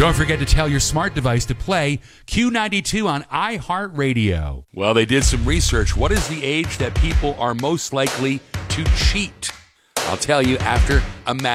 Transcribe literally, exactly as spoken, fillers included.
Don't forget to tell your smart device to play Q ninety-two on iHeartRadio. Well, they did some research. What is the age that people are most likely to cheat? I'll tell you after a